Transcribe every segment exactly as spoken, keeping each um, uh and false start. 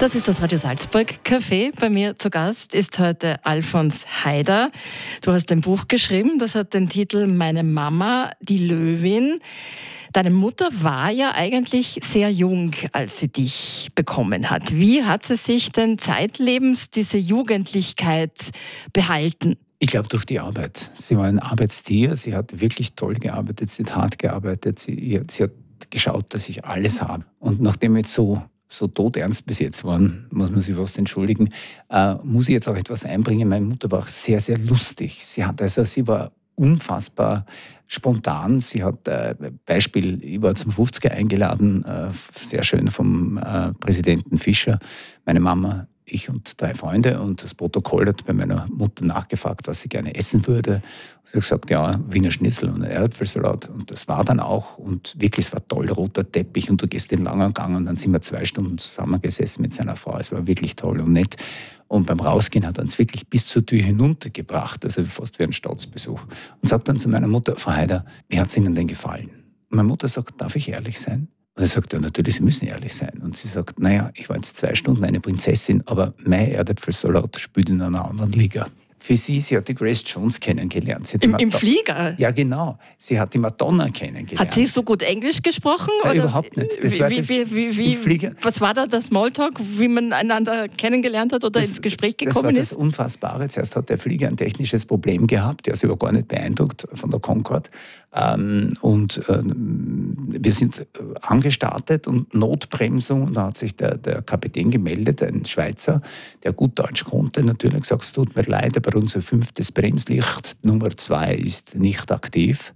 Das ist das Radio Salzburg Café. Bei mir zu Gast ist heute Alfons Haider. Du hast ein Buch geschrieben, das hat den Titel Meine Mama, die Löwin. Deine Mutter war ja eigentlich sehr jung, als sie dich bekommen hat. Wie hat sie sich denn zeitlebens diese Jugendlichkeit behalten? Ich glaube, durch die Arbeit. Sie war ein Arbeitstier, sie hat wirklich toll gearbeitet, sie hat hart gearbeitet, sie, sie hat geschaut, dass ich alles habe. Und nachdem wir jetzt so, so todernst bis jetzt waren, muss man sich fast entschuldigen, äh, muss ich jetzt auch etwas einbringen. Meine Mutter war auch sehr, sehr lustig. Sie hat also, sie war unfassbar spontan. Sie hat, äh, Beispiel, ich war zum fünfziger eingeladen, äh, sehr schön vom äh, Präsidenten Fischer, meine Mama, ich und drei Freunde, und das Protokoll hat bei meiner Mutter nachgefragt, was sie gerne essen würde. Sie hat gesagt, ja, Wiener Schnitzel und ein Erdäpfelsalat, und das war dann auch, und wirklich, es war toll, roter Teppich, und du gehst den langen Gang, und dann sind wir zwei Stunden zusammengesessen mit seiner Frau. Es war wirklich toll und nett, und beim Rausgehen hat er uns wirklich bis zur Tür hinuntergebracht, also fast wie ein Staatsbesuch, und sagt dann zu meiner Mutter, Frau Haider, wie hat es Ihnen denn gefallen? Und meine Mutter sagt, darf ich ehrlich sein? Und er sagt, ja, natürlich, Sie müssen ehrlich sein. Und sie sagt, naja, ich war jetzt zwei Stunden eine Prinzessin, aber mein Erdäpfelsalat spielt in einer anderen Liga. Für sie, sie hat die Grace Jones kennengelernt. Sie hat Im, Im Flieger? Ja, genau. Sie hat die Madonna kennengelernt. Hat sie so gut Englisch gesprochen? Ja, oder? Überhaupt nicht. Das wie, war wie, das wie, wie, im Flieger. Was war da der Smalltalk, wie man einander kennengelernt hat oder das, ins Gespräch gekommen ist? Das war ist? das Unfassbare. Zuerst hat der Flieger ein technisches Problem gehabt. Der ist aber gar nicht beeindruckt von der Concorde. Ähm, und ähm, wir sind angestartet und Notbremsung. Und da hat sich der, der Kapitän gemeldet, ein Schweizer, der gut Deutsch konnte. Natürlich gesagt, es tut mir leid, aber unser fünftes Bremslicht Nummer zwei ist nicht aktiv.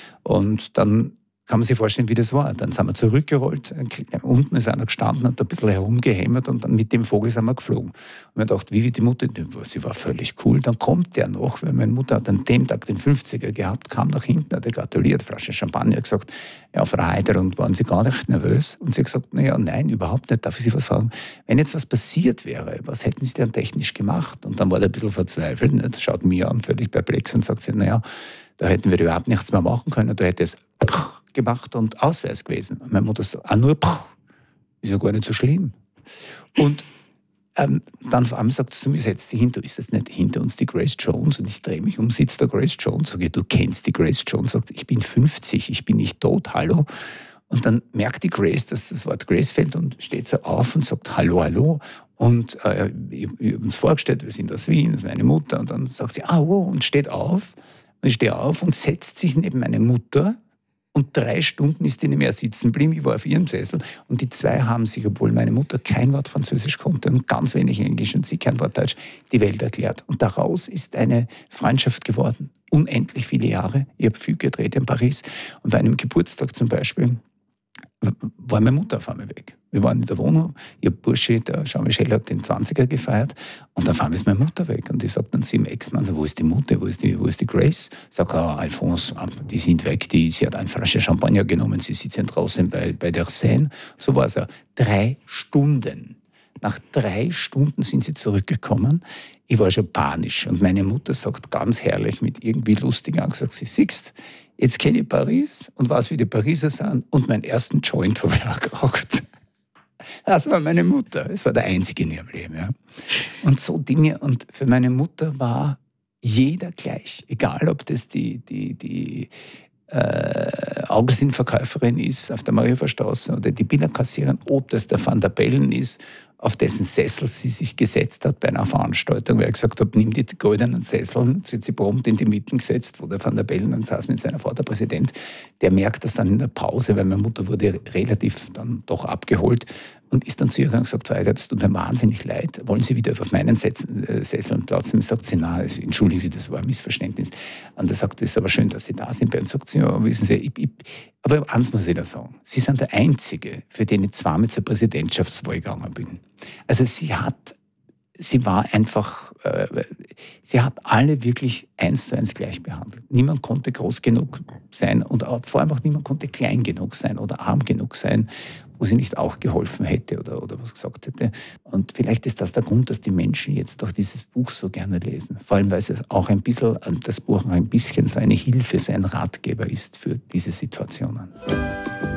Und dann kann man sich vorstellen, wie das war. Dann sind wir zurückgerollt, unten ist einer gestanden, hat ein bisschen herumgehämmert, und dann mit dem Vogel sind wir geflogen. Und wir dachten, wie wird die Mutter? Sie war völlig cool. Dann kommt der noch, weil meine Mutter hat an dem Tag den fünfziger gehabt, kam nach hinten, hat gratuliert, Flasche Champagner, gesagt, ja, Frau Haider, und waren Sie gar nicht nervös? Und sie hat gesagt, naja, nein, überhaupt nicht. Darf ich Sie was fragen? Wenn jetzt was passiert wäre, was hätten Sie denn technisch gemacht? Und dann war der ein bisschen verzweifelt, nicht? Schaut mich an, völlig perplex, und sagt sie, naja, da hätten wir überhaupt nichts mehr machen können, da hätte es gemacht und Ausweis gewesen. Und meine Mutter sagt, ah, nur ist ja gar nicht so schlimm. Und ähm, dann vor allem sagt sie zu mir, setzt sie hinter, ist das nicht hinter uns die Grace Jones? Und ich drehe mich um, sitzt da Grace Jones, sage ich, du kennst die Grace Jones? Sagt, ich bin fünfzig, ich bin nicht tot, hallo. Und dann merkt die Grace, dass das Wort Grace fällt, und steht so auf und sagt, hallo, hallo. Und äh, wir haben uns vorgestellt, wir sind aus Wien, das ist meine Mutter. Und dann sagt sie, ah, wow, und steht auf. Und ich stehe auf und setzt sich neben meine Mutter. Und drei Stunden ist die nicht mehr sitzen geblieben. Ich war auf ihrem Sessel. Und die zwei haben sich, obwohl meine Mutter kein Wort Französisch konnte und ganz wenig Englisch und sie kein Wort Deutsch, die Welt erklärt. Und daraus ist eine Freundschaft geworden. Unendlich viele Jahre. Ich habe viel gedreht in Paris. Und bei einem Geburtstag zum Beispiel war meine Mutter auf einmal weg. Wir waren in der Wohnung, ihr Bursche, der Jean-Michel, hat den zwanziger gefeiert, und auf einmal ist meine Mutter weg. Und ich sage dann zu dem Ex-Mann, so, wo ist die Mutter, wo ist die, wo ist die Grace? Sag, ah, Alphonse, die sind weg, die, sie hat eine Flasche Champagner genommen, sie sitzen draußen bei, bei der Seine. So war es. Drei Stunden. Nach drei Stunden sind sie zurückgekommen. Ich war schon panisch. Und meine Mutter sagt ganz herrlich, mit irgendwie lustigen Angst, sie siehst, jetzt kenne ich Paris und weiß, wie die Pariser sind, und meinen ersten Joint habe ich auch geraucht. Das war meine Mutter. Es war der einzige in ihrem Leben. Ja. Und so Dinge. Und für meine Mutter war jeder gleich. Egal, ob das die, die, die äh, Augustin-Verkäuferin ist auf der Marienstraße oder die Billerkassiererin, ob das der Van der Bellen ist, auf dessen Sessel sie sich gesetzt hat bei einer Veranstaltung, weil ich gesagt habe, nimm die goldenen Sessel, sie hat sie prompt in die Mitte gesetzt, wo der Van der Bellen dann saß mit seiner Frau, der Präsident, der merkt das dann in der Pause, weil meine Mutter wurde relativ dann doch abgeholt und ist dann zu ihr gegangen und gesagt, Frau Haider, das tut mir wahnsinnig leid, wollen Sie wieder auf meinen Sessel Platz nehmen? Sagt sie, nein, entschuldigen Sie, das war ein Missverständnis. Und er sagt, es ist aber schön, dass Sie da sind. Und sagt sie, ja, wissen Sie, ich, ich, aber eins muss ich da sagen, Sie sind der Einzige, für den ich zweimal zur Präsidentschaftswahl gegangen bin. Also sie hat, sie war einfach, äh, sie hat alle wirklich eins zu eins gleich behandelt. Niemand konnte groß genug sein und auch, vor allem auch niemand konnte klein genug sein oder arm genug sein, wo sie nicht auch geholfen hätte oder, oder was gesagt hätte. Und vielleicht ist das der Grund, dass die Menschen jetzt doch dieses Buch so gerne lesen. Vor allem, weil es auch ein bisschen, das Buch ein bisschen so eine Hilfe, so ein Ratgeber ist für diese Situationen.